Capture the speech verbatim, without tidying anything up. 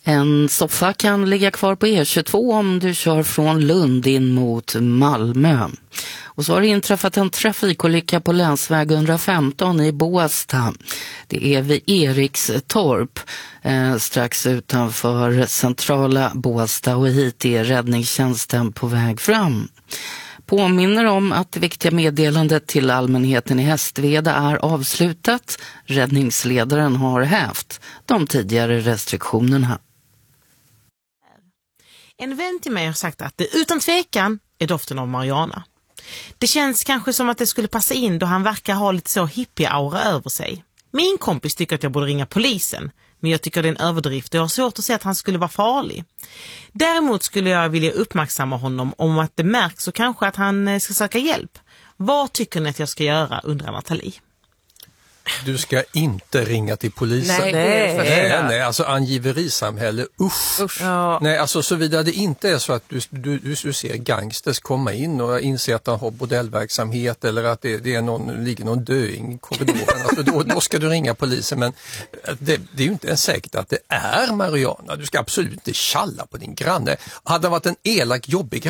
En soffa kan ligga kvar på E tjugotvå om du kör från Lund in mot Malmö. Och så har det inträffat en trafikolycka på länsväg hundrafemton i Båstad. Det är vid Erikstorp, eh, strax utanför centrala Båstad, och hit är räddningstjänsten på väg fram. Påminner om att det viktiga meddelandet till allmänheten i Hästveda är avslutat. Räddningsledaren har hävt de tidigare restriktionerna. En vän till mig har sagt att det utan tvekan är doften av marijuana. Det känns kanske som att det skulle passa in då han verkar ha lite så hippie-aura över sig. Min kompis tycker att jag borde ringa polisen, men jag tycker det är en överdrift och jag har svårt att se att han skulle vara farlig. Däremot skulle jag vilja uppmärksamma honom om att det märks och kanske att han ska söka hjälp. Vad tycker ni att jag ska göra, undrar Nathalie? Du ska inte ringa till polisen. Nej, nej. nej, nej alltså angiverisamhälle, usch. Usch. Ja. Nej, alltså såvida det inte är så att du, du, du ser gangsters komma in och inse att de har bordellverksamhet eller att det, det är någon, ligger någon döing i korridoren. Alltså då, då ska du ringa polisen, men det, det är ju inte ens säkert att det är marijuana. Du ska absolut inte tjalla på din granne. Hade han varit en elak, jobbig granne